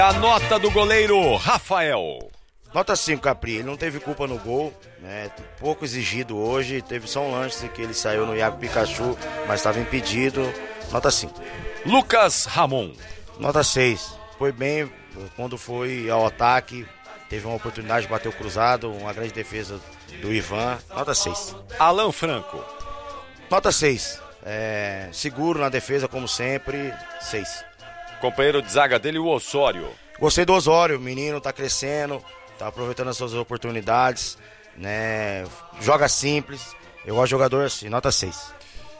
A nota do goleiro Rafael. Nota 5, Capri. Ele não teve culpa no gol, né? Pouco exigido hoje. Teve só um lance que ele saiu no Iago Pikachu, mas estava impedido. Nota 5. Lucas Ramon. Nota 6. Foi bem quando foi ao ataque. Teve uma oportunidade de bater o cruzado. Uma grande defesa do Ivan. Nota 6. Alan Franco. Nota 6. Seguro na defesa, como sempre. 6. Companheiro de zaga dele, o Osório. Gostei do Osório. O menino tá crescendo. Tá aproveitando as suas oportunidades, né? Joga simples. Eu gosto de jogador assim, nota 6.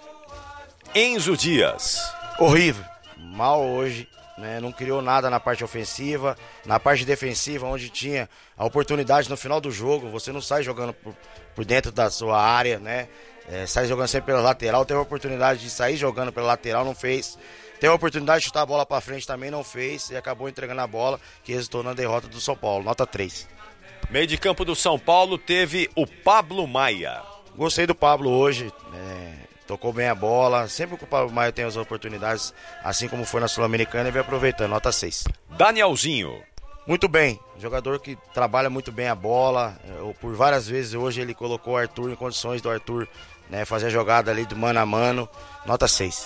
Enzo Dias. Horrível. Mal hoje, né? Não criou nada na parte ofensiva. Na parte defensiva, onde tinha a oportunidade no final do jogo, você não sai jogando por dentro da sua área, né? Sai jogando sempre pela lateral. Teve a oportunidade de sair jogando pela lateral, não fez. Teve a oportunidade de chutar a bola para frente, também não fez. E acabou entregando a bola, que resultou na derrota do São Paulo. Nota 3. Meio de campo do São Paulo teve o Pablo Maia. Gostei do Pablo hoje. Tocou bem a bola. Sempre que o Pablo Maia tem as oportunidades, assim como foi na Sul-Americana, ele vem aproveitando. Nota 6. Danielzinho. Muito bem. Jogador que trabalha muito bem a bola. Por várias vezes hoje ele colocou o Arthur em condições do Arthur, né, fazer a jogada ali do mano a mano. Nota 6.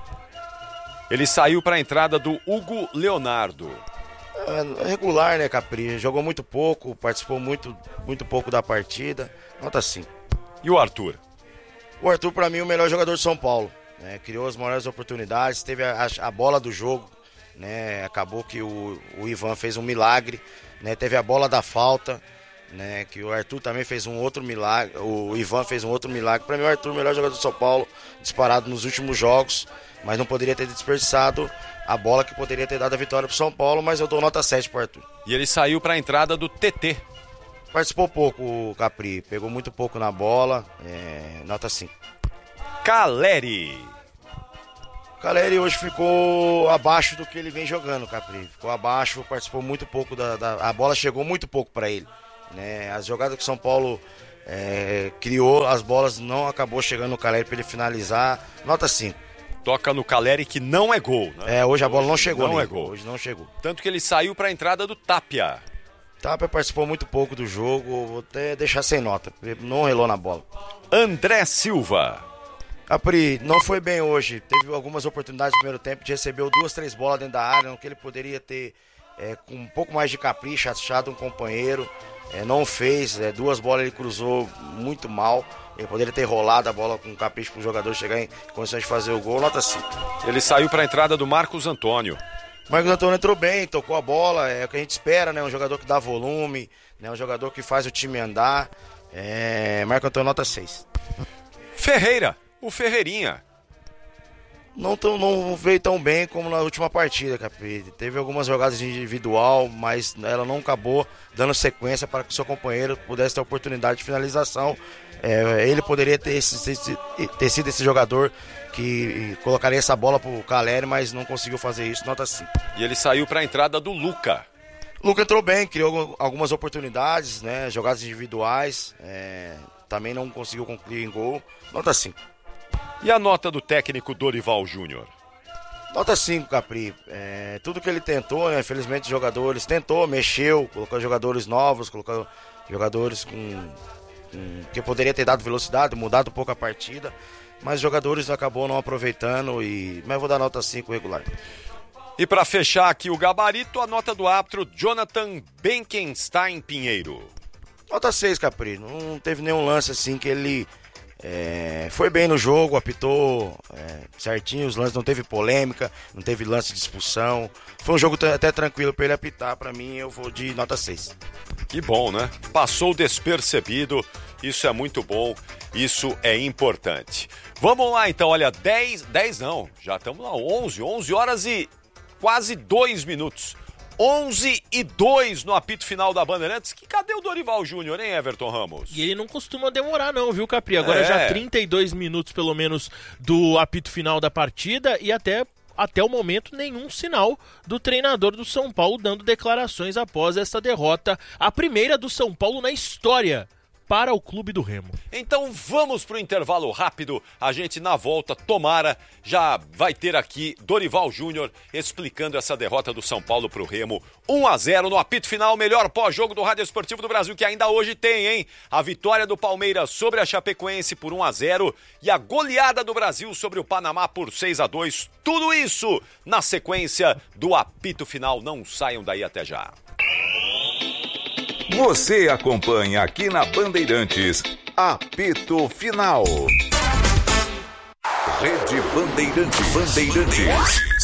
Ele saiu para a entrada do Hugo Leonardo. Regular, né, Capri? Jogou muito pouco, participou muito pouco da partida. Nota 5. E o Arthur? O Arthur, para mim, é o melhor jogador de São Paulo. Né? Criou as maiores oportunidades, teve a bola do jogo. Né? Acabou que o Ivan fez um milagre. Né? Teve a bola da falta. Né? Que o Arthur também fez um outro milagre. O Ivan fez um outro milagre. Para mim, o Arthur é o melhor jogador de São Paulo, disparado nos últimos jogos. Mas não poderia ter desperdiçado a bola que poderia ter dado a vitória pro São Paulo, mas eu dou nota 7 pro Arthur. E ele saiu para a entrada do TT. Participou pouco o Capri, pegou muito pouco na bola, nota 5. Caleri. Caleri hoje ficou abaixo do que ele vem jogando, Capri. Ficou abaixo, participou muito pouco, a bola chegou muito pouco para ele. Né? As jogadas que o São Paulo criou, as bolas não acabou chegando no Caleri para ele finalizar, nota 5. Toca no Caleri que não é gol, né? Hoje a bola não chegou. Não é gol. Hoje não chegou. Tanto que ele saiu para a entrada do Tapia. Tapia participou muito pouco do jogo, vou até deixar sem nota, não relou na bola. André Silva. Capri, não foi bem hoje, teve algumas oportunidades no primeiro tempo, recebeu 2, 3 bolas dentro da área, no que ele poderia ter com um pouco mais de capricho, achado um companheiro, não fez, 2 bolas ele cruzou muito mal. Ele poderia ter rolado a bola com capricho para o jogador chegar em condições de fazer o gol, nota 5. Ele saiu para a entrada do Marcos Antônio. Marcos Antônio entrou bem, tocou a bola, é o que a gente espera, né? Um jogador que dá volume, né? Um jogador que faz o time andar. Marcos Antônio, nota 6. Ferreira, o Ferreirinha. Não veio tão bem como na última partida, Capri. Teve algumas jogadas individual, mas ela não acabou dando sequência para que o seu companheiro pudesse ter a oportunidade de finalização. Ele poderia ter sido esse jogador que colocaria essa bola pro Caleri, mas não conseguiu fazer isso, nota 5. E ele saiu para a entrada do Luca. Luca entrou bem, criou algumas oportunidades, né, jogadas individuais, também não conseguiu concluir em gol, nota 5. E a nota do técnico Dorival Júnior? Nota 5, Capri. Tudo que ele tentou, né, infelizmente os jogadores mexeu, colocou jogadores novos, colocou jogadores que poderia ter dado velocidade, mudado um pouco a partida, mas os jogadores acabou não aproveitando, mas vou dar nota 5 regular. E para fechar aqui o gabarito, a nota do árbitro Jonathan Benkenstein Pinheiro. Nota 6, Capri. Não teve nenhum lance assim que ele foi bem no jogo, apitou certinho os lances, não teve polêmica, não teve lance de expulsão. Foi um jogo até tranquilo para ele apitar. Para mim, eu vou de nota 6. Que bom, né? Passou despercebido, isso é muito bom, isso é importante. Vamos lá então, olha, 10 não, já estamos lá, 11 horas e quase 2 minutos. 11:02 no apito final da Bandeirantes. Cadê o Dorival Júnior, hein, Everton Ramos? E ele não costuma demorar não, viu, Capri? Agora já 32 minutos pelo menos do apito final da partida e até o momento nenhum sinal do treinador do São Paulo dando declarações após esta derrota, a primeira do São Paulo na história para o Clube do Remo. Então vamos pro intervalo rápido, a gente na volta, tomara, já vai ter aqui Dorival Júnior explicando essa derrota do São Paulo pro Remo, 1-0 no apito final, melhor pós-jogo do Rádio Esportivo do Brasil, que ainda hoje tem, hein? A vitória do Palmeiras sobre a Chapecoense por 1-0 e a goleada do Brasil sobre o Panamá por 6-2, tudo isso na sequência do apito final, não saiam daí, até já. Você acompanha aqui na Bandeirantes, apito final. Rede Bandeirantes.